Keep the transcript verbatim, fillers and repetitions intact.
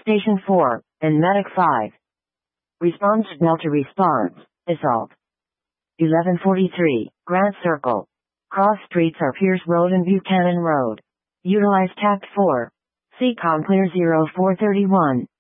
Station four, and Medic five. Response Delta response, Assault. eleven forty-three, Grant Circle. Cross streets are Pierce Road and Buchanan Road. Utilize Tact four. C COM clear zero four thirty-one.